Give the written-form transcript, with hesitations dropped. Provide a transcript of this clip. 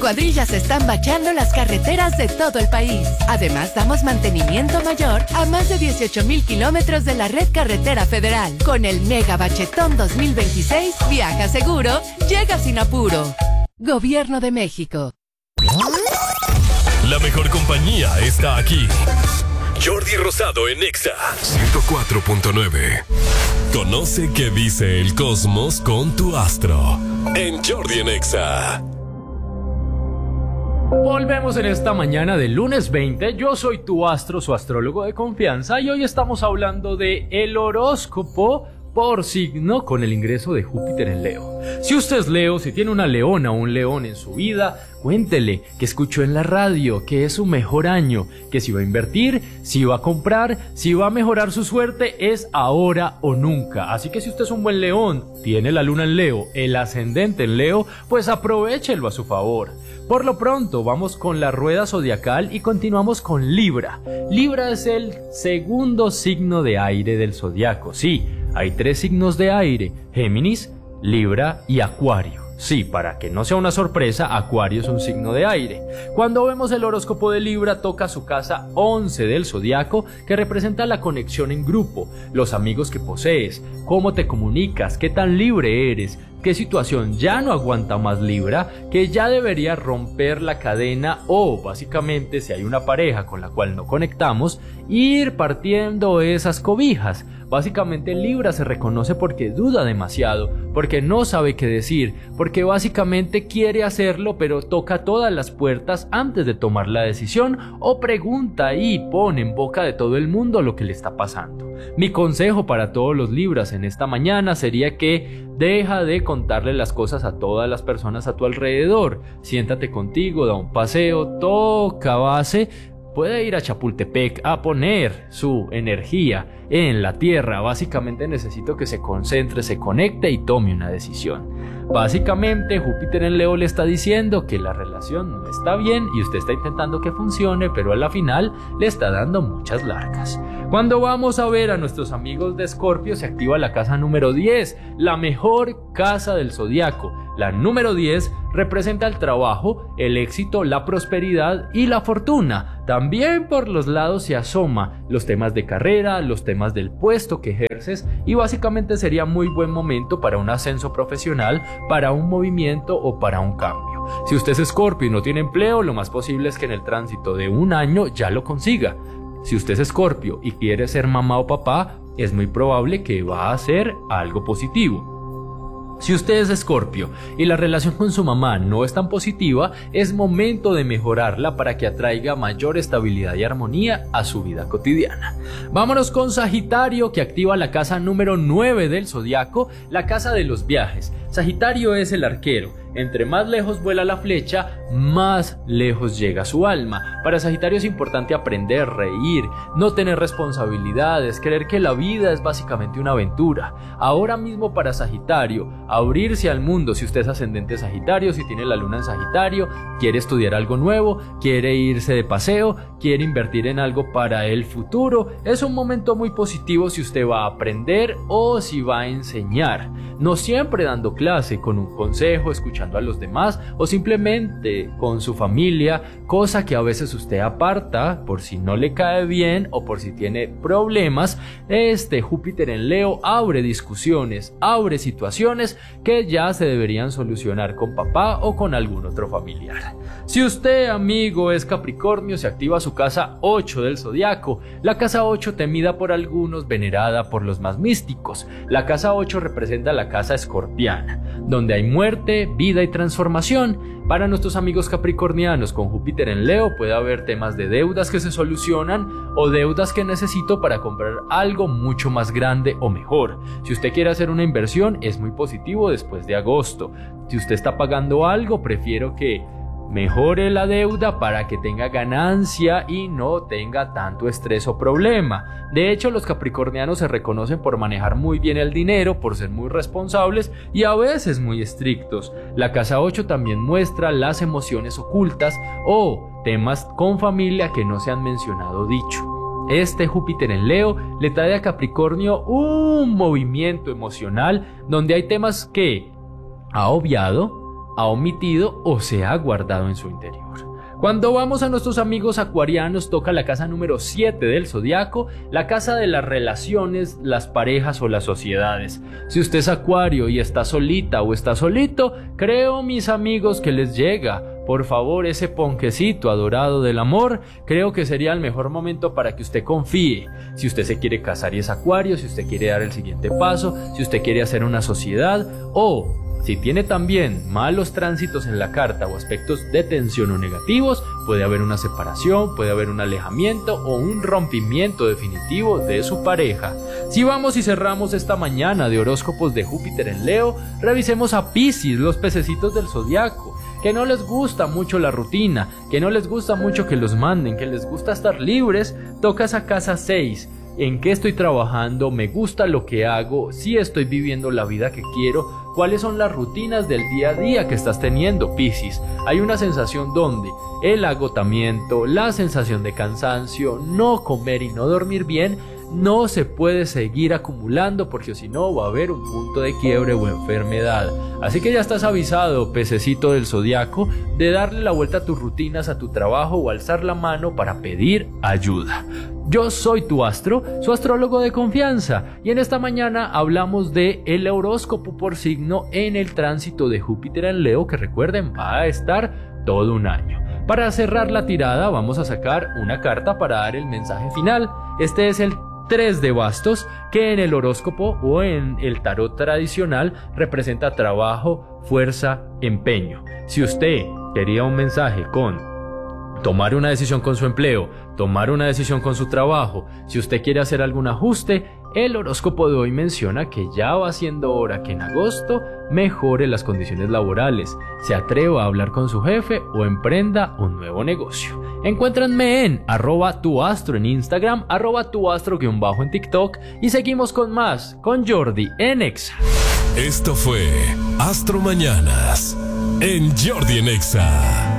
cuadrillas están bachando las carreteras de todo el país. Además, damos mantenimiento mayor a más de 18,000 kilómetros de la red carretera federal. Con el Mega Bachetón 2026, viaja seguro, llega sin apuro. Gobierno de México. La mejor compañía está aquí. Jordi Rosado en Exa 104.9. Conoce qué dice el cosmos con tu astro en Jordi en Exa. Volvemos en esta mañana del lunes 20. Yo soy tu astro, su astrólogo de confianza, y hoy estamos hablando de el horóscopo por signo con el ingreso de Júpiter en Leo. Si usted es Leo, si tiene una leona o un león en su vida, cuéntele que escuchó en la radio que es su mejor año, que si va a invertir, si va a comprar, si va a mejorar su suerte, es ahora o nunca. Así que si usted es un buen león, tiene la luna en Leo, el ascendente en Leo, pues aprovéchelo a su favor. Por lo pronto, vamos con la rueda zodiacal y continuamos con Libra. Libra es el segundo signo de aire del zodiaco. Sí, hay 3 signos de aire: Géminis, Libra y Acuario. Sí, para que no sea una sorpresa, Acuario es un signo de aire. Cuando vemos el horóscopo de Libra, toca su casa 11 del zodiaco, que representa la conexión en grupo, los amigos que posees, cómo te comunicas, qué tan libre eres, qué situación ya no aguanta más Libra, que ya debería romper la cadena, o básicamente, si hay una pareja con la cual no conectamos, ir partiendo esas cobijas. Básicamente Libra se reconoce porque duda demasiado, porque no sabe qué decir, porque básicamente quiere hacerlo pero toca todas las puertas antes de tomar la decisión, o pregunta y pone en boca de todo el mundo lo que le está pasando. Mi consejo para todos los Libras en esta mañana sería que deja de contarle las cosas a todas las personas a tu alrededor. Siéntate contigo, da un paseo, toca base. Puede ir a Chapultepec a poner su energía en la tierra. Básicamente necesito que se concentre, se conecte y tome una decisión. Básicamente Júpiter en Leo le está diciendo que la relación no está bien y usted está intentando que funcione, pero a la final le está dando muchas largas. Cuando vamos a ver a nuestros amigos de Escorpio, se activa la casa número 10, la mejor casa del zodiaco. La número 10 representa el trabajo, el éxito, la prosperidad y la fortuna. También por los lados se asoma los temas de carrera, los temas del puesto que ejerces, y básicamente sería muy buen momento para un ascenso profesional, para un movimiento o para un cambio. Si usted es Escorpio y no tiene empleo, lo más posible es que en el tránsito de un año ya lo consiga. Si usted es Escorpio y quiere ser mamá o papá, es muy probable que va a hacer algo positivo. Si usted es Escorpio y la relación con su mamá no es tan positiva, es momento de mejorarla para que atraiga mayor estabilidad y armonía a su vida cotidiana. Vámonos con Sagitario, que activa la casa número 9 del zodiaco, la casa de los viajes. Sagitario es el arquero. Entre más lejos vuela la flecha, más lejos llega su alma. Para Sagitario es importante aprender, reír, no tener responsabilidades, creer que la vida es básicamente una aventura. Ahora mismo para Sagitario, abrirse al mundo. Si usted es ascendente Sagitario, si tiene la luna en Sagitario, quiere estudiar algo nuevo, quiere irse de paseo, quiere invertir en algo para el futuro, es un momento muy positivo si usted va a aprender o si va a enseñar. No siempre dando clase, con un consejo, escuchando a los demás o simplemente con su familia, cosa que a veces usted aparta por si no le cae bien o por si tiene problemas. Júpiter en Leo abre discusiones, abre situaciones que ya se deberían solucionar con papá o con algún otro familiar. Si usted, amigo, es Capricornio, se activa su casa 8 del zodiaco. La casa 8, temida por algunos, venerada por los más místicos. La casa 8 representa la casa escorpiana, donde hay muerte, vida y transformación. Para nuestros amigos capricornianos con Júpiter en Leo puede haber temas de deudas que se solucionan o deudas que necesito para comprar algo mucho más grande o mejor. Si usted quiere hacer una inversión, es muy positivo después de agosto. Si usted está pagando algo, prefiero que mejore la deuda para que tenga ganancia y no tenga tanto estrés o problema. De hecho, los capricornianos se reconocen por manejar muy bien el dinero, por ser muy responsables y a veces muy estrictos. La casa 8 también muestra las emociones ocultas o temas con familia que no se han mencionado dicho. Júpiter en Leo le trae a Capricornio un movimiento emocional donde hay temas que ha obviado, ha omitido o se ha guardado en su interior. Cuando vamos a nuestros amigos acuarianos, toca la casa número 7 del zodiaco, la casa de las relaciones, las parejas o las sociedades. Si usted es acuario y está solita o está solito, creo, mis amigos, que les llega, por favor, ese ponquecito adorado del amor. Creo que sería el mejor momento para que usted confíe. Si usted se quiere casar y es acuario, si usted quiere dar el siguiente paso, si usted quiere hacer una sociedad, o si tiene también malos tránsitos en la carta o aspectos de tensión o negativos, puede haber una separación, puede haber un alejamiento o un rompimiento definitivo de su pareja. Si vamos y cerramos esta mañana de horóscopos de Júpiter en Leo, revisemos a Piscis, los pececitos del zodiaco, que no les gusta mucho la rutina, que no les gusta mucho que los manden, que les gusta estar libres. Toca esa casa 6. ¿En qué estoy trabajando? ¿Me gusta lo que hago? ¿Sí estoy viviendo la vida que quiero? ¿Cuáles son las rutinas del día a día que estás teniendo, Piscis? Hay una sensación donde el agotamiento, la sensación de cansancio, no comer y no dormir bien, no se puede seguir acumulando, porque si no va a haber un punto de quiebre o enfermedad. Así que ya estás avisado, pececito del zodiaco, de darle la vuelta a tus rutinas, a tu trabajo, o alzar la mano para pedir ayuda. Yo soy tu astro, su astrólogo de confianza, y en esta mañana hablamos de el horóscopo por signo en el tránsito de Júpiter en Leo, que recuerden, va a estar todo un año. Para cerrar la tirada vamos a sacar una carta para dar el mensaje final. Este es el 3 de bastos, que en el horóscopo o en el tarot tradicional representa trabajo, fuerza, empeño. Si usted quería un mensaje con tomar una decisión con su empleo, tomar una decisión con su trabajo, si usted quiere hacer algún ajuste, el horóscopo de hoy menciona que ya va siendo hora que en agosto mejore las condiciones laborales, se atreva a hablar con su jefe o emprenda un nuevo negocio. Encuéntranme en @tuastro en Instagram, @tuastro_ en TikTok, y seguimos con más con Jordi en Exa. Esto fue Astro Mañanas en Jordi en Exa.